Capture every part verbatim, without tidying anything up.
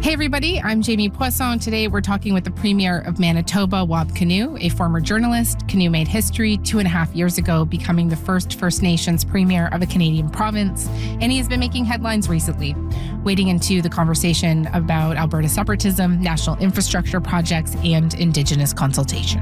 Hey everybody, I'm Jamie Poisson. Today we're talking with the Premier of Manitoba, Wab Kinew, a former journalist. Kinew made history two and a half years ago, becoming the first First Nations Premier of a Canadian province, and he has been making headlines recently, wading into the conversation about Alberta separatism, national infrastructure projects, and Indigenous consultation.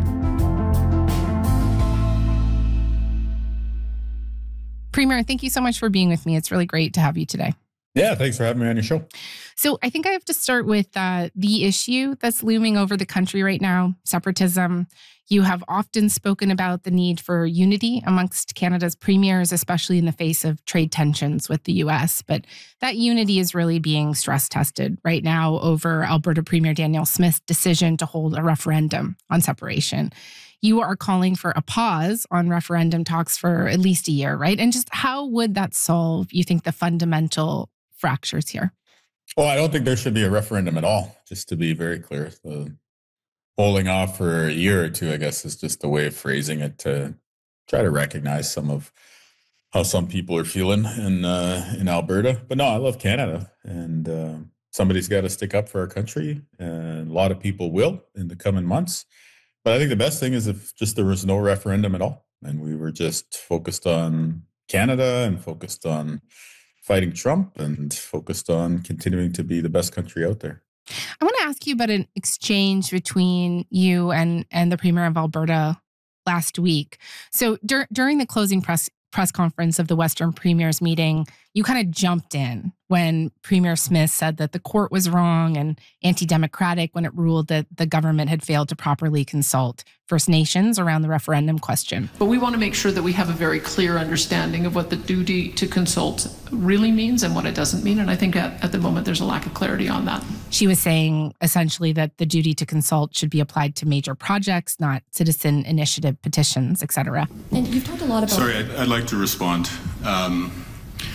Premier, thank you so much for being with me. It's really great to have you today. Yeah, thanks for having me on your show. So I think I have to start with uh, the issue that's looming over the country right now, separatism. You have often spoken about the need for unity amongst Canada's premiers, especially in the face of trade tensions with the U S. But that unity is really being stress tested right now over Alberta Premier Danielle Smith's decision to hold a referendum on separation. You are calling for a pause on referendum talks for at least a year, right? And just how would that solve, you think, the fundamental fractures here? Well, I don't think there should be a referendum at all, just to be very clear. The holding off for a year or two, I guess, is just a way of phrasing it to try to recognize some of how some people are feeling in uh, in Alberta. But no, I love Canada, and uh, somebody's got to stick up for our country, and a lot of people will in the coming months. But I think the best thing is if just there was no referendum at all, and we were just focused on Canada and focused on fighting Trump and focused on continuing to be the best country out there. I want to ask you about an exchange between you and, and the Premier of Alberta last week. So dur- during the closing press press conference of the Western Premiers meeting, you kind of jumped in when Premier Smith said that the court was wrong and anti-democratic when it ruled that the government had failed to properly consult First Nations around the referendum question. But we want to make sure that we have a very clear understanding of what the duty to consult really means and what it doesn't mean. And I think at, at the moment there's a lack of clarity on that. She was saying essentially that the duty to consult should be applied to major projects, not citizen initiative petitions, et cetera. And you've talked a lot about... Sorry, I'd, I'd like to respond. Um,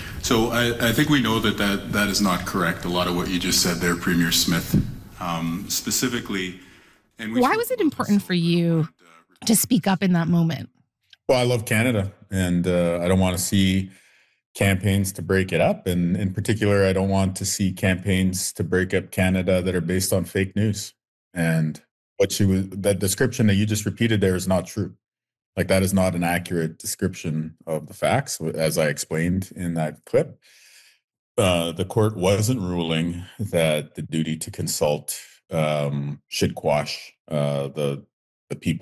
so I, I think we know that, that that is not correct. A lot of what you just said there, Premier Smith, um, specifically... And Why was it important for you to speak up in that moment? Well, I love Canada, and uh, I don't want to see campaigns to break it up. And in particular, I don't want to see campaigns to break up Canada that are based on fake news. And what she was, that description that you just repeated there is not true. Like, that is not an accurate description of the facts, as I explained in that clip. Uh, the court wasn't ruling that the duty to consult um, should quash uh, the the people